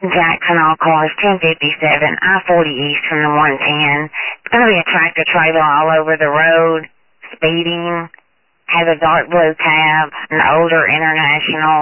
Jackson All Cars, 1057, I-40 East from the 110. It's going to be a tractor trailer all over the road, speeding, has a dark blue cab, an older International.